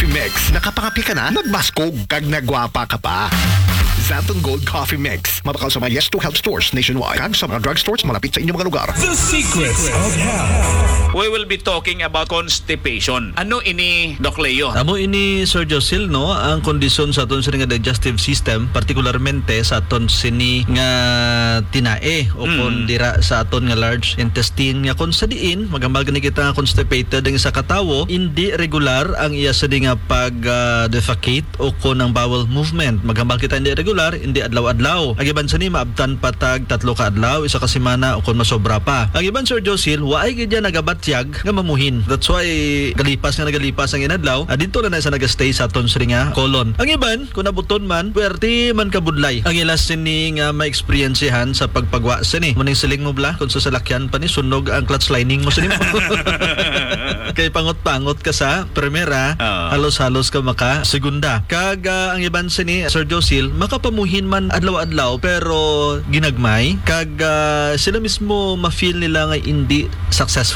Coffee Mix. Nakapangapi ka na, nagmaskog, kag nagwapa ka pa. Xanthan Gold Coffee Mix. Mabakal sa mga Yes to Health stores nationwide. Kag sa mga drugstores malapit sa inyong mga lugar. The Secrets of Health. We will be talking about constipation. Ano ini, Doc Leo? Amo ini Sir Josil, no, ang kondisyon sa aton sini nga digestive system, partikularmente sa aton sini nga tinae o kung dira sa aton nga large intestine nga kung sa diin magambal gani kita nga constipated ang isa ka tawo, hindi regular ang iya sa nga pag defecate o kung ang bowel movement. Magambal kita hindi regular, hindi adlaw-adlaw. Ang iban sa ni maabtan patag 3 ka adlaw, isa ka semana o kung masobra pa. Ang iban Sir Josil, waay gid nagabatyag nga mamuhin. That's why nagalipas ang inadlaw, dito na sa nagastay sa aton sini nga colon. Ang iban kung nabuton man, puwerte man kabudlay. Ang ilas sini nga ma-experiencehan sa pagpagwa sini. Muning siling mo bla kung sa salakyan pa ni sunog ang clutch lining mo sini mo. Kay pangot-pangot ka sa primera, halos-halos ka maka segunda. Kag ang iban sini Sir Josil, makapamuhin man adlaw-adlaw pero ginagmay kag sila mismo ma-feel nila nga hindi successful